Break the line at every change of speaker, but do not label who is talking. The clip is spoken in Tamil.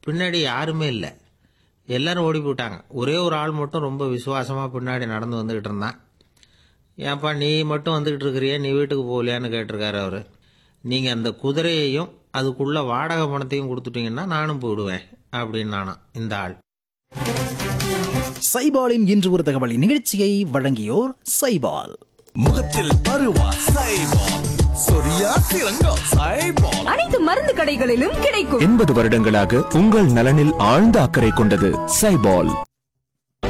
பின்னாடி யாருமே இல்லை, எல்லாரும் ஓடி போயிட்டாங்க. ஒரே ஒரு ஆள் மட்டும் ரொம்ப விசுவாசமாக பின்னாடி நடந்து வந்துக்கிட்டு இருந்தான். ஏன்ப்பா நீ மட்டும் வந்துக்கிட்டு இருக்கிறியே, நீ வீட்டுக்கு போகலையான்னு கேட்டிருக்காரு அவர். நீங்கள் அந்த குதிரையையும் அதுக்குள்ள வாடகை பணத்தையும் கொடுத்துட்டீங்கன்னா நானும் போயிடுவேன் அப்படின்னு நானா இந்த ஆள்.
சைபாலின் இன்று ஒரு தகவல் நிகழ்ச்சியை வழங்கியோர் சைபால்.
முகத்தில் பருவா சைபால், சொரியா சிறங்கா சைபால்.
அனைத்து மருந்து கடைகளிலும் கிடைக்கும்.
80 வருடங்களாக உங்கள் நலனில் ஆழ்ந்த அக்கறை கொண்டது சைபால்.